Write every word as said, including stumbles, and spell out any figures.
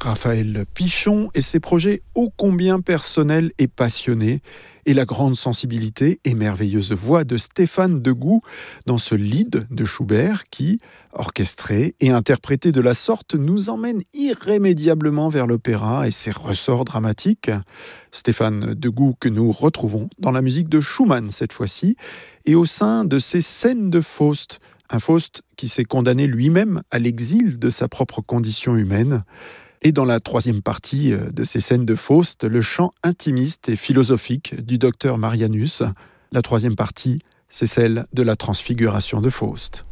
Raphaël Pichon et ses projets ô combien personnels et passionnés, et la grande sensibilité et merveilleuse voix de Stéphane Degout dans ce Lied de Schubert qui, orchestré et interprété de la sorte, nous emmène irrémédiablement vers l'opéra et ses ressorts dramatiques. Stéphane Degout que nous retrouvons dans la musique de Schumann cette fois-ci, et au sein de ses scènes de Faust, un Faust qui s'est condamné lui-même à l'exil de sa propre condition humaine. Et dans la troisième partie de ces scènes de Faust, le chant intimiste et philosophique du docteur Marianus. La troisième partie, c'est celle de la transfiguration de Faust.